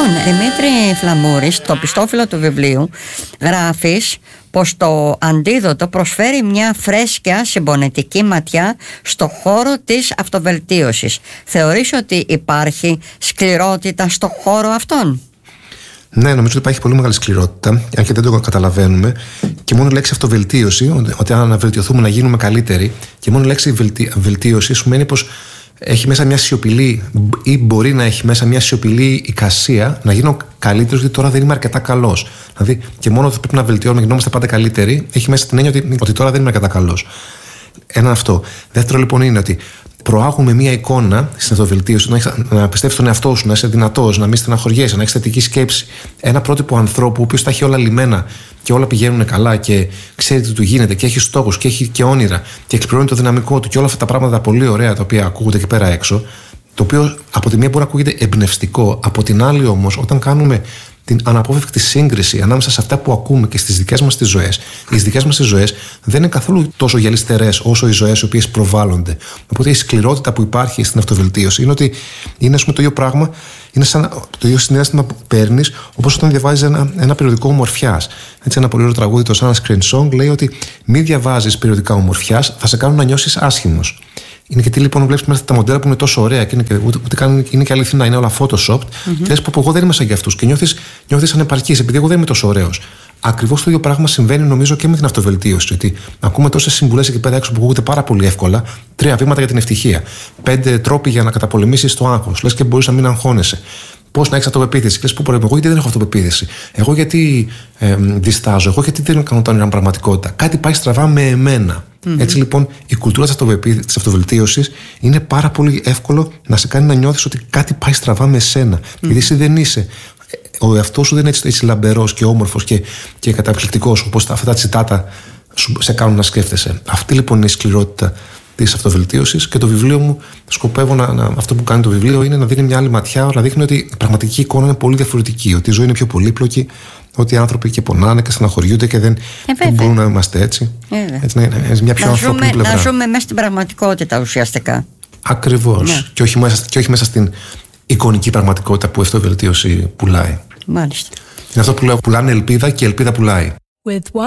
Δημήτρη Φλαμούρη, στο πιστόφυλλο του βιβλίου γράφεις πως το αντίδοτο προσφέρει μια φρέσκια συμπονετική ματιά στο χώρο της αυτοβελτίωσης. Θεωρείς ότι υπάρχει σκληρότητα στο χώρο αυτόν? Ναι, νομίζω ότι υπάρχει πολύ μεγάλη σκληρότητα, αν και δεν το καταλαβαίνουμε. Και μόνο η λέξη αυτοβελτίωση, ότι αν αναβελτιωθούμε να γίνουμε καλύτεροι, και μόνο η λέξη βελτίωση σημαίνει πως έχει μέσα μια σιωπηλή, ή μπορεί να έχει μέσα μια σιωπηλή εικασία να γίνω καλύτερος, γιατί τώρα δεν είμαι αρκετά καλός. Δηλαδή, και μόνο ότι πρέπει να βελτιώνουμε, γινόμαστε πάντα καλύτεροι, έχει μέσα την έννοια ότι τώρα δεν είμαι αρκετά καλός. Ένα αυτό. Δεύτερο λοιπόν είναι ότι προάγουμε μία εικόνα στην αυτοβελτίωση, να πιστεύεις τον εαυτό σου, να είσαι δυνατός, να μην στεναχωριέσαι, να έχεις θετική σκέψη. Ένα πρότυπο ανθρώπου, ο οποίος τα έχει όλα λυμμένα και όλα πηγαίνουν καλά και ξέρει τι του γίνεται και έχει στόχους και έχει και όνειρα και εκπληρώνει το δυναμικό του και όλα αυτά τα πράγματα πολύ ωραία τα οποία ακούγονται εκεί πέρα έξω. Το οποίο από τη μία μπορεί να ακούγεται εμπνευστικό, από την άλλη όμως, όταν κάνουμε την αναπόφευκτη σύγκριση ανάμεσα σε αυτά που ακούμε και στις δικές μας τις ζωές. Οι δικές μας τις ζωές δεν είναι καθόλου τόσο γυαλιστερές όσο οι ζωές οι οποίες προβάλλονται. Οπότε η σκληρότητα που υπάρχει στην αυτοβελτίωση είναι ότι είναι, ας πούμε, το ίδιο πράγμα, είναι σαν το ίδιο συνέστημα που παίρνεις όπως όταν διαβάζεις ένα περιοδικό ομορφιάς. Έτσι, ένα πολύ ωραίο τραγούδι, το Sunscreen Song, λέει ότι μη διαβάζεις περιοδικά ομορφιάς, θα σε κάνουν να νιώσεις άσχημος. Είναι γιατί λοιπόν βλέπεις μέσα τα μοντέλα που είναι τόσο ωραία και είναι και αληθινά, είναι όλα photoshopped. Και λες πω εγώ δεν είμαι σαν για αυτούς και νιώθεις ανεπαρκής επειδή εγώ δεν είμαι τόσο ωραίος. Ακριβώς το ίδιο πράγμα συμβαίνει νομίζω και με την αυτοβελτίωση. Ότι ακούμε τόσες συμβουλές εκεί πέρα έξω που ακούγονται πάρα πολύ εύκολα. 3 βήματα για την ευτυχία. 5 τρόποι για να καταπολεμήσεις το άγχος. Λες και μπορείς να μην αγχώνεσαι. Πώς να έχεις αυτοπεποίθηση. Λες, πού πρέπει, εγώ γιατί δεν έχω αυτοπεποίθηση. Εγώ γιατί διστάζω. Εγώ γιατί δεν κάνω τα όνειρα πραγματικότητα. Κάτι πάει στραβά με εμένα. Έτσι λοιπόν η κουλτούρα της αυτοβελτίωσης είναι πάρα πολύ εύκολο να σε κάνει να νιώθεις ότι κάτι πάει στραβά με εσένα. Γιατί εσύ δεν είσαι. Ο εαυτός σου δεν είναι έτσι λαμπερός και όμορφος και καταπληκτικός όπως αυτά τα τσιτάτα σε κάνουν να σκέφτεσαι. Αυτή λοιπόν είναι η σκληρότητα της αυτοβελτίωσης και το βιβλίο μου σκοπεύω αυτό που κάνει το βιβλίο είναι να δίνει μια άλλη ματιά, να δείχνει ότι η πραγματική εικόνα είναι πολύ διαφορετική, ότι η ζωή είναι πιο πολύπλοκη, ότι οι άνθρωποι και πονάνε και στεναχωριούνται και δεν μπορούν να είμαστε έτσι. Έτσι να είναι μια πιο ανθρώπινη πλευρά. Να ζούμε μέσα στην πραγματικότητα ουσιαστικά. Ακριβώς. Ναι. Και όχι μέσα στην εικονική πραγματικότητα που η αυτοβελτίωση πουλάει. Μάλιστα. Είναι αυτό που λέω, πουλάνε ελπίδα και η ελπίδα πουλάει.